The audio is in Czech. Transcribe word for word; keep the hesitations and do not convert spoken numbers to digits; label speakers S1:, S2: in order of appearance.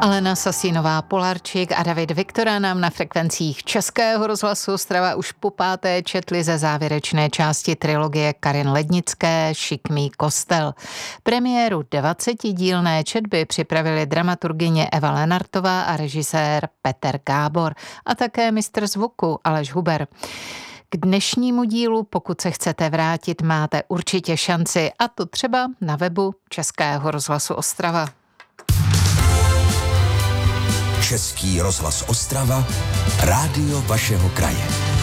S1: Alena Sasínová Polarčík a David Viktora nám na frekvencích Českého rozhlasu Ostrava už po páté četli ze závěrečné části trilogie Karin Lednické Šikmý kostel. Premiéru dvacetidílné četby připravili dramaturgyně Eva Lenartová a režisér Petr Gábor a také mistr zvuku Aleš Huber. K dnešnímu dílu, pokud se chcete vrátit, máte určitě šanci, a to třeba na webu Českého rozhlasu Ostrava.
S2: Český rozhlas Ostrava, rádio vašeho kraje.